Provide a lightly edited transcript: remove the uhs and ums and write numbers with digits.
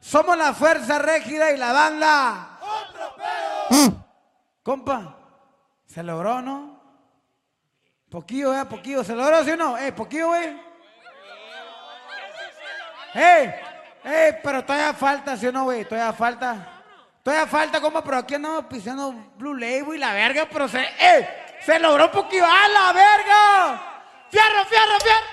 Somos la fuerza rígida y la banda. ¡Otro pedo! Compa, se logró, ¿no? Poquillo, poquillo. ¿Se logró, sí o no? Poquillo, güey. Pero todavía falta, ¿sí o no, güey? Todavía falta. Todavía falta, compa, pero aquí andamos pisando Blue Label y la verga, pero se logró poquillo. ¡A la verga! ¡Fierro, fierro, fierro!